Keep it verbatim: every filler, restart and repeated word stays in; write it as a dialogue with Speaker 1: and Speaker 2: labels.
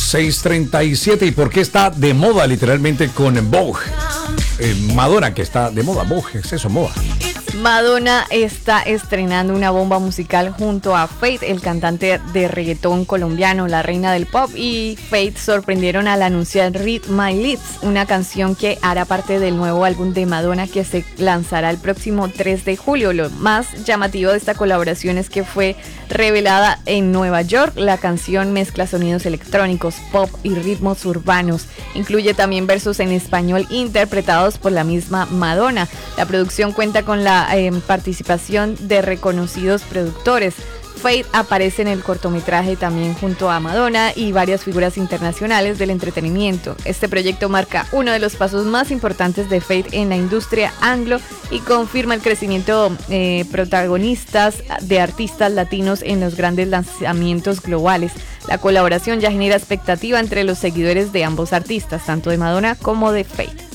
Speaker 1: seis treinta y siete. ¿Y por qué está de moda literalmente con Vogue? Eh, Madonna, que está de moda. Vogue, es eso, moda.
Speaker 2: Madonna está estrenando una bomba musical junto a Feid, el cantante de reggaetón colombiano, la reina del pop, y Feid sorprendieron al anunciar Read My Lips, una canción que hará parte del nuevo álbum de Madonna que se lanzará el próximo tres de julio. Lo más llamativo de esta colaboración es que fue revelada en Nueva York. La canción mezcla sonidos electrónicos, pop y ritmos urbanos. Incluye también versos en español interpretados por la misma Madonna. La producción cuenta con la eh, participación de reconocidos productores. Feid aparece en el cortometraje también junto a Madonna y varias figuras internacionales del entretenimiento. Este proyecto marca uno de los pasos más importantes de Feid en la industria anglo y confirma el crecimiento eh, protagonistas de artistas latinos en los grandes lanzamientos globales. La colaboración ya genera expectativa entre los seguidores de ambos artistas, tanto de Madonna como de Feid.